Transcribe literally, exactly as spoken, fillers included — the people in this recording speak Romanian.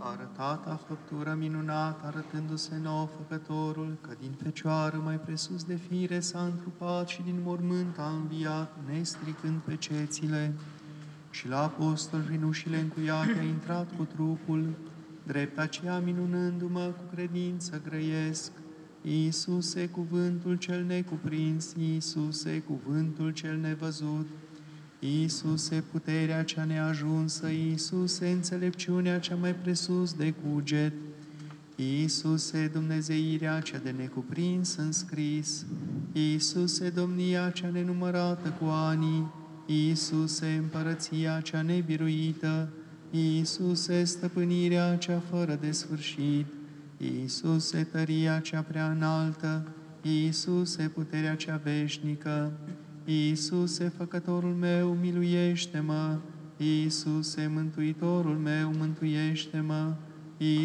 Arătata făptură minunată, arătându-se nou Făcătorul, că din Fecioară mai presus de fire s-a întrupat și din mormânt a înviat, nestricând pe cețile. Și la apostol prin ușile încuiate a intrat cu trupul, drept aceea minunându-mă cu credință grăiesc. Iisuse, cuvântul cel necuprins, Iisuse, cuvântul cel nevăzut, Iisuse, puterea cea neajunsă, Iisuse, înțelepciunea cea mai presus de cuget, Iisuse, dumnezeirea cea de necuprins în scris, Iisuse, domnia cea nenumărată cu ani, Iisuse, împărăția cea nebiruită, Iisuse, stăpânirea cea fără de sfârșit, Iisuse, tăria cea prea înaltă, Iisuse, puterea cea veșnică, Iisuse, Făcătorul meu, miluiește-mă! Iisuse, Mântuitorul meu, mântuiește-mă!